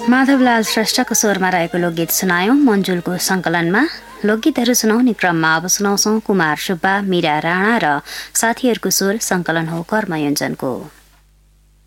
माधवलाल श्रेष्ठको स्वरमा रहेको लोकगीत सुनायौं मन्जुलको संकलनमा। लोकगीतहरू सुनाउने क्रममा अब सुनाउँछौं कुमार सुब्बा, मीरा राणा र साथीहरूको स्वर संकलन हो कर्मयोञ्जनको।